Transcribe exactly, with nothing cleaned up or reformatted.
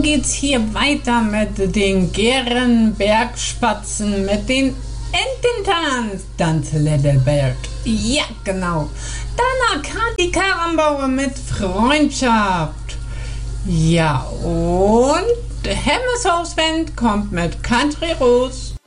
geht's hier weiter mit den Gärenbergspatzen, mit den Ententanz, Dance Little Bird. Ja, genau. Danach kam die Karrenbauer mit Freundschaft. Ja, und Hemmeshausband kommt mit Country Rose.